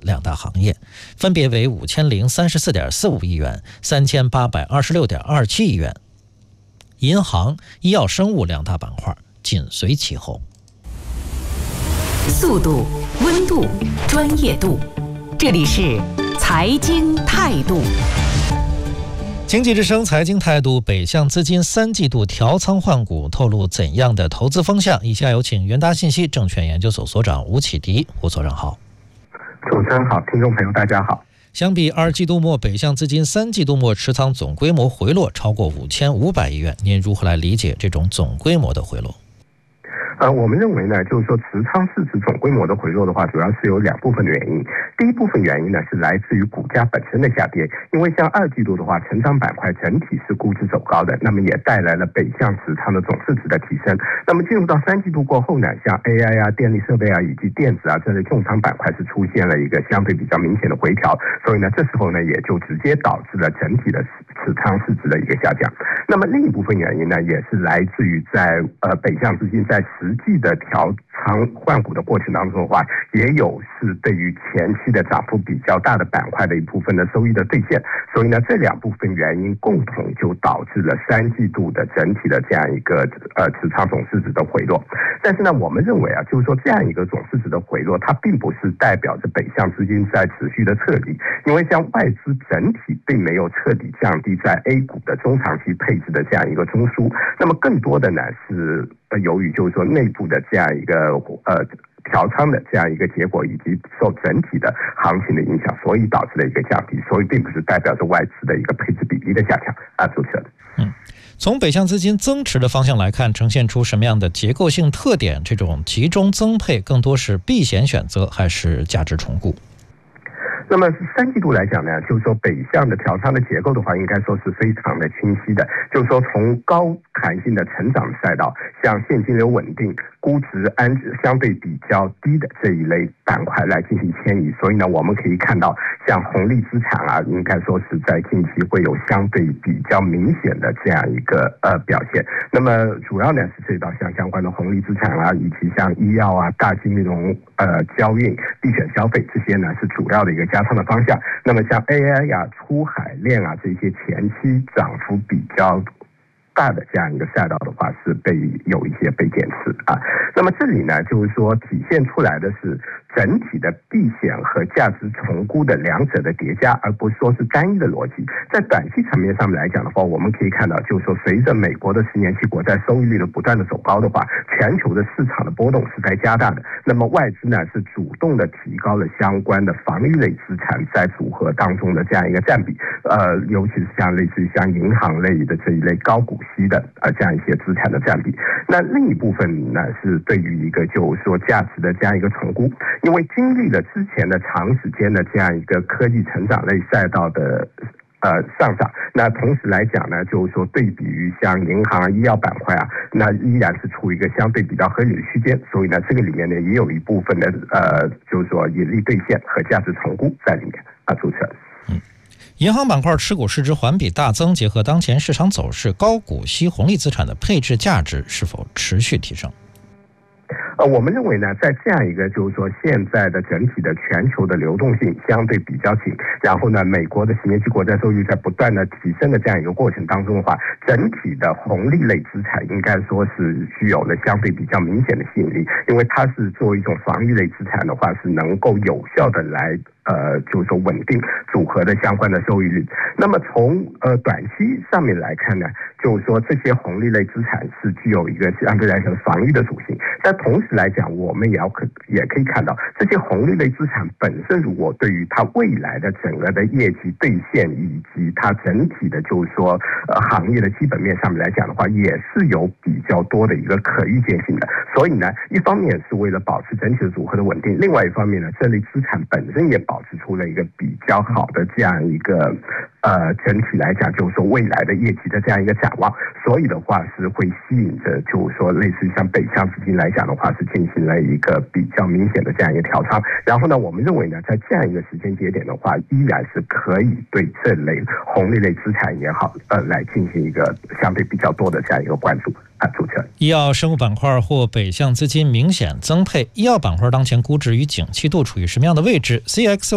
两大行业，分别为5034.45亿元、3826.27亿元。银行、医药生物两大板块紧随其后。 速度、温度、专业度，这里是财经态度。 经济之声财经态度，北向资金3季度调仓换股，透露怎样的投资风向？以下有请元达信息证券研究所所长吴启迪。吴所长好。 主持人好，听众朋友大家好。 相比2季度末，北向资金3季度末持仓总规模回落超过5500亿元，您如何来理解这种总规模的回落？ 我们认为呢，就是说持仓市值总规模的回落的话，主要是有2部分的原因。第一部分原因呢，是来自于股价本身的下跌，因为像2季度的话，成长板块整体是估值走高的，那么也带来了北向持仓的总市值的提升。那么进入到3季度过后呢，像 AI 啊、电力设备啊以及电子啊这类重仓板块是出现了一个相对比较明显的回调，所以呢，这时候呢，也就直接导致了整体的持仓市值的一个下降。那么另一部分原因呢，也是来自于在北向资金在实际的调仓换股的过程当中的话，也有是对于前期的涨幅比较大的板块的一部分的收益的兑现，所以呢，这2部分原因共同就导致了3季度的整体的这样一个持仓总市值的回落。但是呢，我们认为啊，就是说这样一个总市值的回落，它并不是代表着北向资金在持续的撤离，因为像外资整体并没有彻底降低在 A 股的中长期配置的这样一个中枢，那么更多的呢是由于就是说内部的这样一个调仓的这样一个结果，以及受整体的行情的影响，所以导致了一个降低，所以并不是代表着外资的一个配置比例的下降啊，主持人。 从北向资金增持的方向来看，呈现出什么样的结构性特点？这种集中增配更多是避险选择，还是价值重估？ 那么3季度来讲呢，就是说北向的调仓的结构的话，应该说是非常的清晰的，就是说从高弹性的成长赛道，像现金流稳定、估值相对比较低的这一类板块来进行迁移。所以呢，我们可以看到像红利资产啊，应该说是在近期会有相对比较明显的这样一个表现。那么主要呢是涉及到像相关的红利资产啊，以及像医药啊、大金融、交运、地选消费这些呢是主要的一个加仓的方向。那么像 AI 啊、出海链啊这些前期涨幅比较大的这样一个赛道的话，是有一些被减持啊。那么这里呢，就是说体现出来的是整体的避险和价值重估的2者的叠加，而不是说是单一的逻辑。在短期层面上面来讲的话，我们可以看到，就是说随着美国的10年期国债收益率的不断的走高的话，全球的市场的波动是在加大的。那么外资呢是主动的提高了相关的防御类资产在组合当中的这样一个占比，尤其是像类似于像银行类的这一类高股息的这样一些资产的占比。那另一部分呢是对于一个就是说价值的这样一个重估，因为经历了之前的长时间的这样一个科技成长类赛道的上涨，那同时来讲呢，就是说对比于像银行、医药板块啊，那依然是处于一个相对比较合理的区间，所以呢，这个里面呢也有一部分的就是说盈利兑现和价值重估在里面啊，主持人。 银行板块持股市值环比大增，结合当前市场走势，高股息红利资产的配置价值是否持续提升？ 我们认为呢，在这样一个就是说现在的整体的全球的流动性相对比较紧，然后呢，美国的10年期国债收益率在不断的提升的这样一个过程当中的话，整体的红利类资产应该说是具有了相对比较明显的吸引力，因为它是作为一种防御类资产的话，是能够有效的来就是说稳定组合的相关的收益率。那么从短期上面来看呢，就是说这些红利类资产是具有一个相对来讲防御的属性，但同时来讲，我们也可以看到这些红利类资产本身，如果对于它未来的整个的业绩兑现以及它整体的就是说行业的基本面上面来讲的话，也是有比较多的一个可预见性的。所以呢，一方面是为了保持整体的组合的稳定，另外一方面呢，这类资产本身也保持出了一个比较好的这样一个整体来讲就是说未来的业绩的这样一个展望，所以的话是会吸引着就是说类似于像北向资金来讲的话，是进行了一个比较明显的这样一个调仓。然后呢，我们认为呢，在这样一个时间节点的话，依然是可以对这类红利类资产也好来进行一个相对比较多的这样一个关注啊。主持人， 医药生物板块或北向资金明显增配，医药板块当前估值与景气度处于什么样的位置？ CX